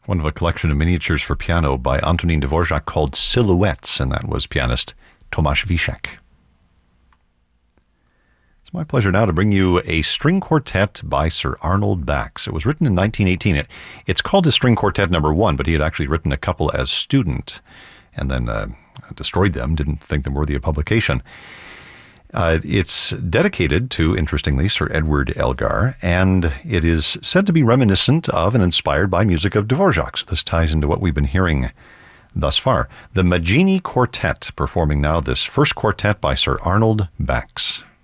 one of a collection of miniatures for piano by Antonin Dvorak called Silhouettes, and that was pianist Tomasz Wischek. It's my pleasure now to bring you a string quartet by Sir Arnold Bax. It was written in 1918. It's called a string quartet number 1, but he had actually written a couple as student and then destroyed them, didn't think them worthy of publication. It's dedicated to, interestingly, Sir Edward Elgar, and it is said to be reminiscent of and inspired by music of Dvorak. So this ties into what we've been hearing thus far. The Maggini Quartet, performing now this first quartet by Sir Arnold Bax.